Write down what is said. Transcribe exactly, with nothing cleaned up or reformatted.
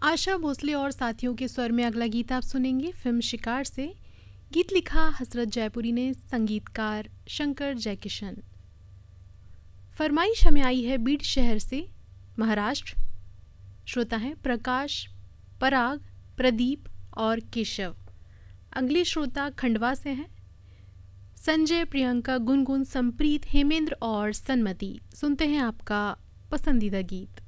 आशा भोसले और साथियों के स्वर में अगला गीत आप सुनेंगे फिल्म शिकार से। गीत लिखा हसरत जयपुरी ने, संगीतकार शंकर जयकिशन। फरमाइश हमें आई है बीड शहर से, महाराष्ट्र। श्रोता हैं प्रकाश, पराग, प्रदीप और केशव। अगले श्रोता खंडवा से हैं, संजय, प्रियंका, गुनगुन, संप्रीत, हेमेंद्र और सन्मति। सुनते हैं आपका पसंदीदा गीत।